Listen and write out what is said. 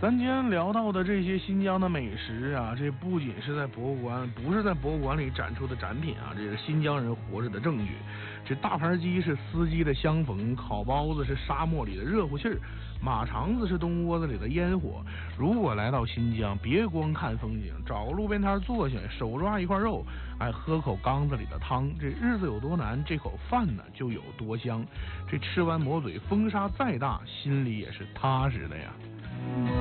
咱今天聊到的这些新疆的美食啊，这不仅是在博物馆，不是在博物馆里展出的展品啊，这是新疆人活着的证据。这大盘鸡是司机的相逢，烤包子是沙漠里的热乎气儿，马肠子是冬窝子里的烟火。如果来到新疆，别光看风景，找个路边摊坐下，手抓一块肉，哎，喝口缸子里的汤，这日子有多难，这口饭呢就有多香。这吃完抹嘴，风沙再大，心里也是踏实的呀。